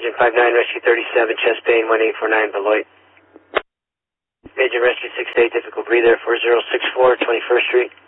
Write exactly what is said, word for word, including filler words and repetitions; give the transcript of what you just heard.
Agent five nine, Rescue thirty-seven, chest pain, one eight four nine, Beloit. Agent Rescue six eight, difficult breather, four zero six four, twenty-first Street.